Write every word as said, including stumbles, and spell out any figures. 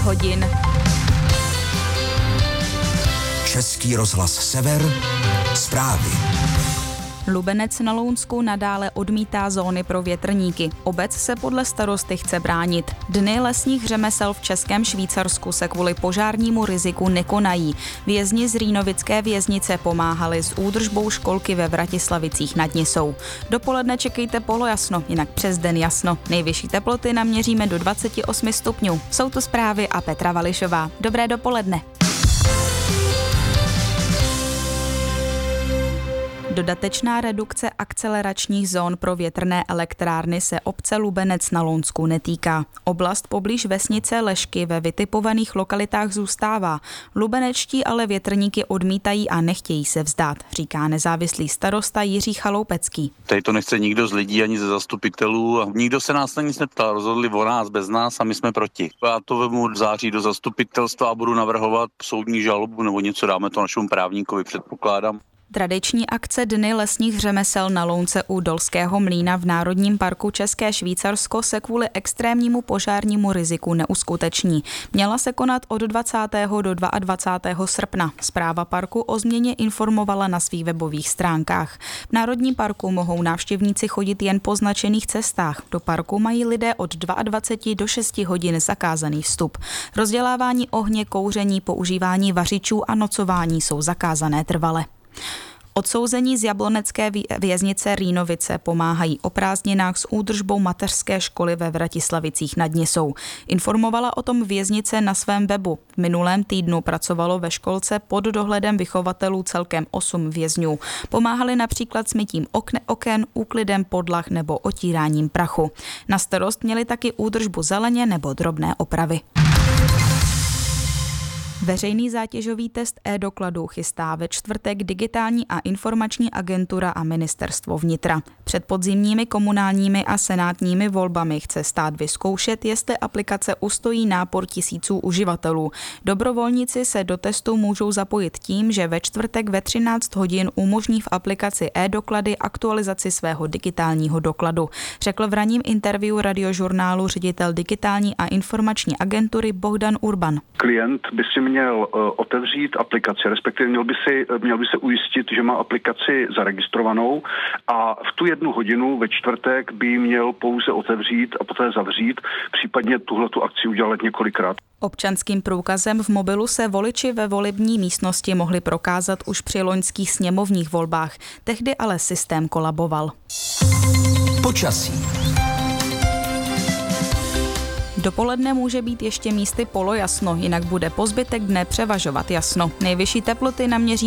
hodin. Český rozhlas Sever, zprávy. Lubenec na Lounsku nadále odmítá zóny pro větrníky. Obec se podle starosty chce bránit. Dny lesních řemesel v Českém Švýcarsku se kvůli požárnímu riziku nekonají. Vězni z Rýnovické věznice pomáhali s údržbou školky ve Vratislavicích nad Nisou. Dopoledne čekejte polojasno, jinak přes den jasno. Nejvyšší teploty naměříme do dvacet osm stupňů. Jsou to zprávy a Petra Vališová. Dobré dopoledne. Dodatečná redukce akceleračních zón pro větrné elektrárny se obce Lubenec na Lounsku netýká. Oblast poblíž vesnice Lešky ve vytipovaných lokalitách zůstává. Lubenečtí ale větrníky odmítají a nechtějí se vzdát, říká nezávislý starosta Jiří Chaloupecký. Tady to nechce nikdo z lidí ani ze zastupitelů a nikdo se nás na nic neptal. Rozhodli o nás bez nás a my jsme proti. Já to vemu v září do zastupitelstva a budu navrhovat soudní žalobu nebo něco, dáme to našemu právníkovi, předpokládám. Tradiční akce Dny lesních řemesel na Lounce u Dolského mlýna v Národním parku České Švýcarsko se kvůli extrémnímu požárnímu riziku neuskuteční. Měla se konat od dvacátého do dvacátého druhého srpna. Správa parku o změně informovala na svých webových stránkách. V Národním parku mohou návštěvníci chodit jen po značených cestách. Do parku mají lidé od dvacet dva do šesti hodin zakázaný vstup. Rozdělávání ohně, kouření, používání vařičů a nocování jsou zakázané trvale. Odsouzení z jablonecké věznice Rýnovice pomáhají o prázdninách s údržbou mateřské školy ve Vratislavicích nad Nisou. Informovala o tom věznice na svém webu. V minulém týdnu pracovalo ve školce pod dohledem vychovatelů celkem osm vězňů. Pomáhali například s mytím okne, oken, úklidem podlah nebo otíráním prachu. Na starost měli taky údržbu zeleně nebo drobné opravy. Veřejný zátěžový test e-dokladů chystá ve čtvrtek Digitální a informační agentura a ministerstvo vnitra. Před podzimními komunálními a senátními volbami chce stát vyzkoušet, jestli aplikace ustojí nápor tisíců uživatelů. Dobrovolníci se do testu můžou zapojit tím, že ve čtvrtek ve třináct hodin umožní v aplikaci e-doklady aktualizaci svého digitálního dokladu, řekl v ranním interview Radiožurnálu ředitel Digitální a informační agentury Bohdan Urban. Klient by si měl otevřít aplikaci, respektive měl by, si, měl by se ujistit, že má aplikaci zaregistrovanou a v tu jednu hodinu ve čtvrtek by měl pouze otevřít a poté zavřít, případně tuhletu akci udělat několikrát. Občanským průkazem v mobilu se voliči ve volební místnosti mohli prokázat už při loňských sněmovních volbách. Tehdy ale systém kolaboval. Počasí. Dopoledne může být ještě místy polojasno, jinak bude po zbytek dne převažovat jasno. Nejvyšší teploty naměří